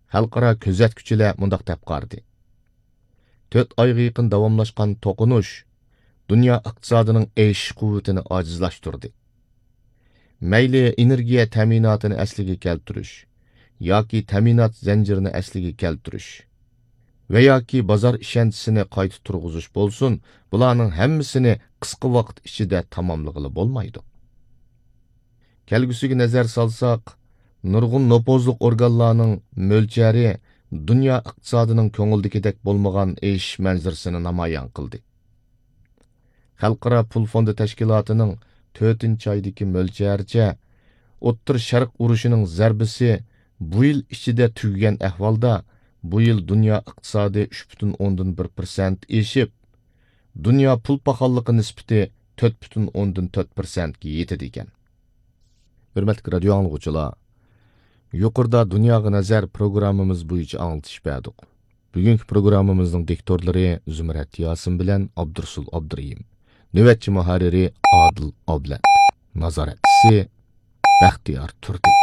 Xalqaro kuzatuvchilar mundaq deb qardi. 4 oyga yaqin davomlashgan to'qinish dunyo iqtisodining eshish quvvatini ojizlashtirdi. Mayli energiya ta'minotini asliga keltirish yoki ta'minot zanjirini asliga keltirish va yoki bozor ishonchisini qayta turg'izish bo'lsin, bularning hammasini qisqa vaqt ichida tamomlag'ili bo'lmaydi. Kelgusiga nazar solsak, nurg'un nopozliq organlarning mo'lchari dunyo iqtisodining ko'ngildagidek bo'lmagan eshish manzarasini namoyon qildi. Xalqaro pul fondi tashkilotining 4-oydagi mo'lcharicha O'ttir Sharq urushining zarbisi bu yil ichida tugagan ahvolda bu yil dunyo iqtisodi 3,1% eshib, dunyo pul paxolligi nisbati 4,4% ga yetdi ekan. Hurmatli radio anglag'uchilar, yuqorida Dunyoga nazar programmamiz bo'yicha anglitish berdik. Bugungi programmamizning diktorlari Zumrat Yosin bilan Abdursul Abdurayim. Navbatchi muharriri Adil Oblat. Nazoratchisi Baxtiyor Turdi.